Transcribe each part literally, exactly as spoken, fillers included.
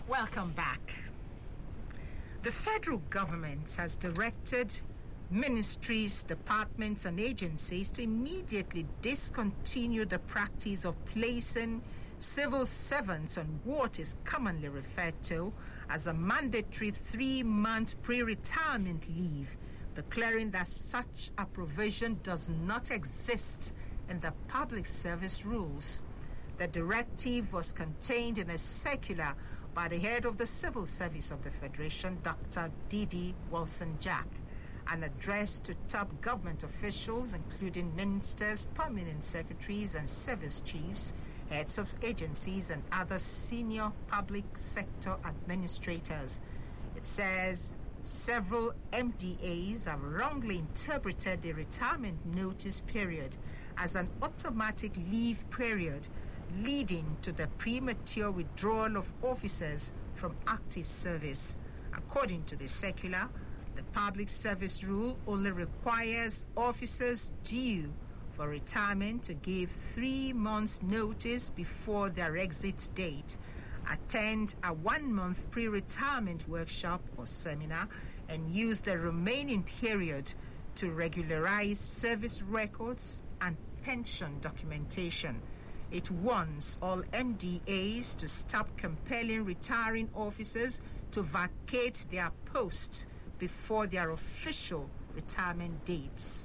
Welcome back. The federal government has directed ministries, departments, and agencies to immediately discontinue the practice of placing civil servants on what is commonly referred to as a mandatory three-month pre-retirement leave, declaring that such a provision does not exist in the public service rules. The directive was contained in a circular by the head of the Civil Service of the Federation, Doctor Didi Wilson-Jack, and addressed to top government officials, including ministers, permanent secretaries, and service chiefs, heads of agencies, and other senior public sector administrators. It says several M D As have wrongly interpreted the retirement notice period as an automatic leave period, leading to the premature withdrawal of officers from active service. According to the circular, the public service rule only requires officers due for retirement to give three months' notice before their exit date, attend a one-month pre-retirement workshop or seminar, and use the remaining period to regularize service records and pension documentation. It warns all M D As to stop compelling retiring officers to vacate their posts before their official retirement dates.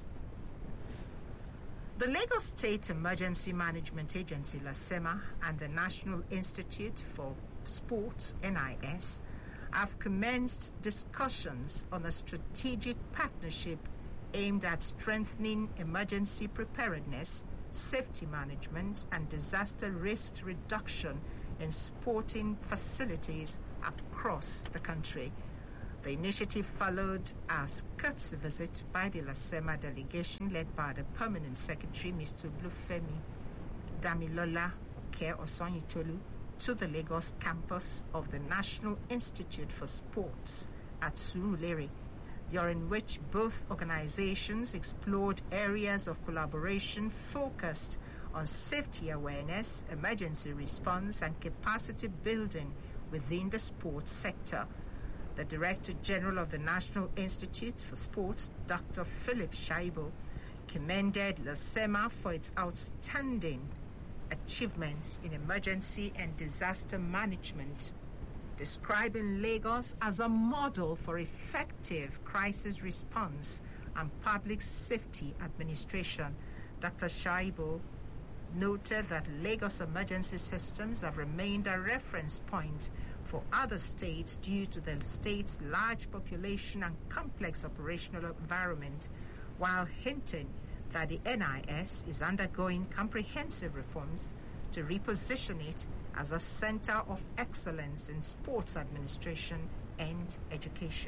The Lagos State Emergency Management Agency, LASEMA, and the National Institute for Sports, N I S, have commenced discussions on a strategic partnership aimed at strengthening emergency preparedness, safety management, and disaster risk reduction in sporting facilities across the country. The initiative followed a courtesy visit by the LASEMA delegation led by the Permanent Secretary, Mister Olufemi Damilola Oke-Osonyitolu, to the Lagos campus of the National Institute for Sports at Surulere, during which both organizations explored areas of collaboration focused on safety awareness, emergency response, and capacity building within the sports sector. The Director General of the National Institute for Sports, Doctor Philip Shaibu, commended LASEMA for its outstanding achievements in emergency and disaster management, describing Lagos as a model for effective crisis response and public safety administration. Doctor Shaibu noted that Lagos emergency systems have remained a reference point for other states due to the state's large population and complex operational environment, while hinting that the N I S is undergoing comprehensive reforms to reposition it as a center of excellence in sports administration and education.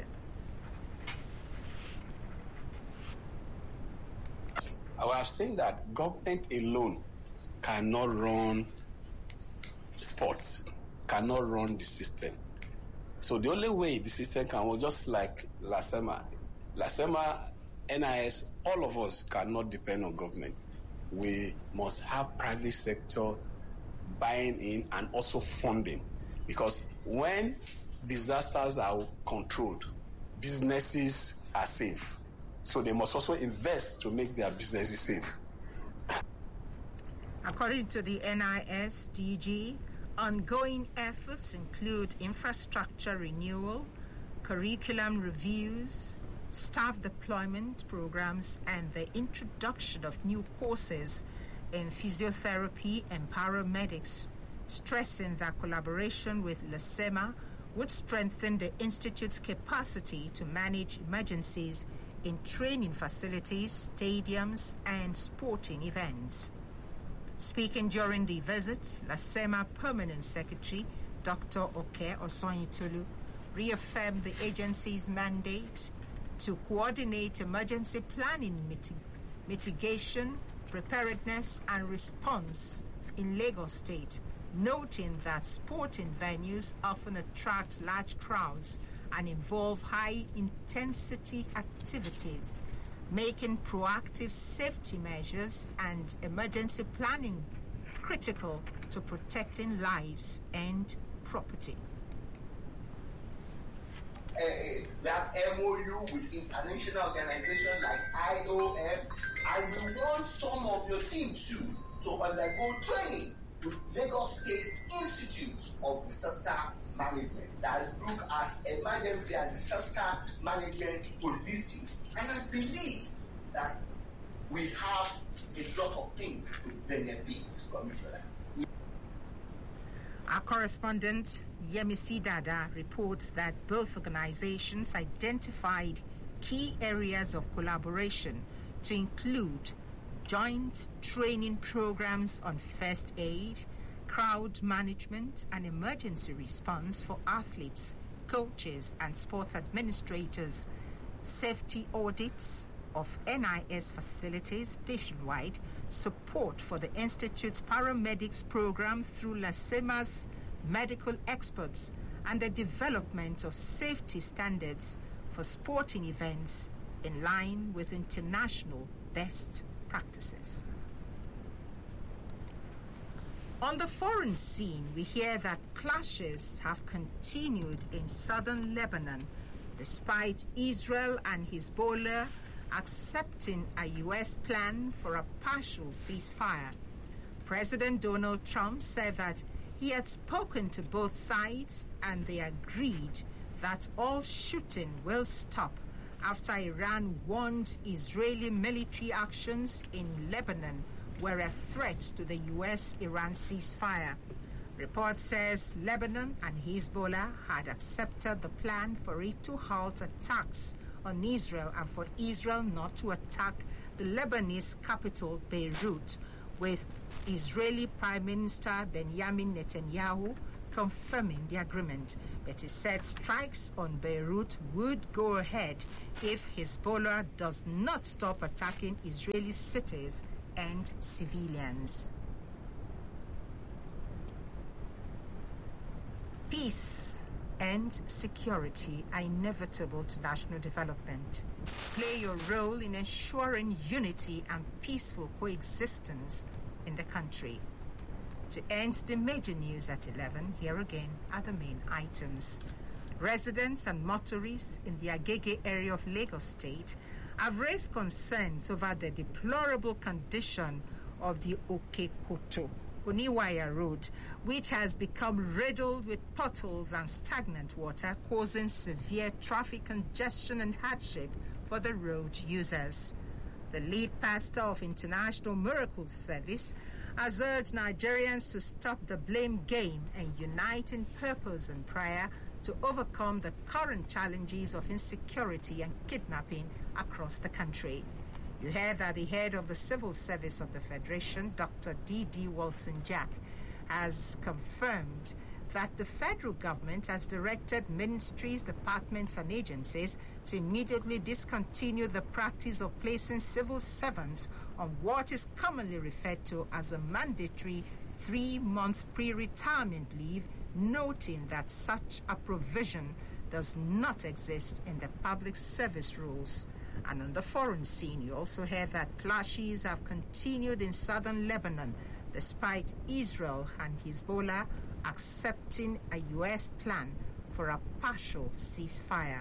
I have seen that government alone cannot run sports, cannot run the system. So the only way the system can work, just like LASEMA, LASEMA, N I S, all of us cannot depend on government. We must have private sector buying in and also funding, because when disasters are controlled, businesses are safe. So they must also invest to make their businesses safe. According to the N I S D G, ongoing efforts include infrastructure renewal, curriculum reviews, staff deployment programs, and the introduction of new courses in physiotherapy and paramedics, stressing that collaboration with LASEMA would strengthen the Institute's capacity to manage emergencies in training facilities, stadiums, and sporting events. Speaking during the visit, LASEMA Permanent Secretary Doctor Oke-Osonyitolu reaffirmed the agency's mandate to coordinate emergency planning, mitig- mitigation, preparedness, and response in Lagos State, noting that sporting venues often attract large crowds and involve high-intensity activities, making proactive safety measures and emergency planning critical to protecting lives and property. uh, we have M O U with international organizations like I O F, and we want some of your team too to undergo training with Lagos State Institute of Disaster Management that look at emergency and disaster management holistically. And I believe that we have a lot of things to benefit from each other. Our correspondent, Yemisi Dada, reports that both organizations identified key areas of collaboration to include joint training programs on first aid, crowd management, and emergency response for athletes, coaches, and sports administrators, safety audits of N I S facilities nationwide, support for the Institute's paramedics program through LASEMA's medical experts, and the development of safety standards for sporting events in line with international best practices. On the foreign scene, we hear that clashes have continued in southern Lebanon, despite Israel and Hezbollah accepting a U S plan for a partial ceasefire. President Donald Trump said that he had spoken to both sides and they agreed that all shooting will stop after Iran warned Israeli military actions in Lebanon were a threat to the U S Iran ceasefire. Report says Lebanon and Hezbollah had accepted the plan for it to halt attacks on Israel and for Israel not to attack the Lebanese capital, Beirut, with Israeli Prime Minister Benjamin Netanyahu confirming the agreement. But he said strikes on Beirut would go ahead if Hezbollah does not stop attacking Israeli cities and civilians. Peace and security are inevitable to national development. Play your role in ensuring unity and peaceful coexistence in the country. To end the major news at eleven, here again are the main items. Residents and motorists in the Agege area of Lagos State have raised concerns over the deplorable condition of the Okekoto Oniwaya Road, which has become riddled with potholes and stagnant water, causing severe traffic congestion and hardship for the road users. The lead pastor of International Miracle Service has urged Nigerians to stop the blame game and unite in purpose and prayer to overcome the current challenges of insecurity and kidnapping across the country. You heard that the head of the Civil Service of the Federation, Doctor D D Wilson-Jack, has confirmed that the federal government has directed ministries, departments, and agencies to immediately discontinue the practice of placing civil servants on what is commonly referred to as a mandatory three-month pre-retirement leave, noting that such a provision does not exist in the public service rules. And on the foreign scene, you also hear that clashes have continued in southern Lebanon, despite Israel and Hezbollah accepting a U S plan for a partial ceasefire.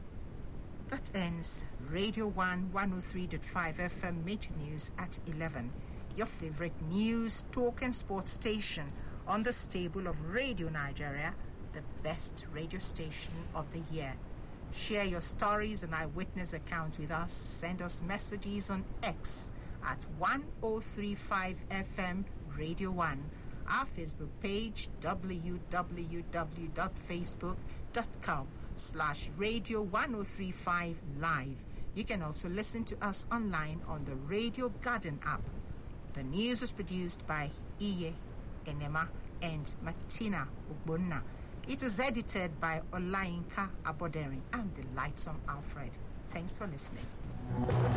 That ends Radio one one oh three point five F M Major News at eleven, your favorite news, talk, and sports station on the stable of Radio Nigeria, the best radio station of the year. Share your stories and eyewitness accounts with us. Send us messages on X at one oh three point five F M Radio one. Our Facebook page, w w w dot facebook dot com slash radio one oh three point five live. You can also listen to us online on the Radio Garden app. The news was produced by Iye Enema and Martina Ugbonna. It was edited by Olayinka Aboderi. I'm the Lightsome Alfred. Thanks for listening.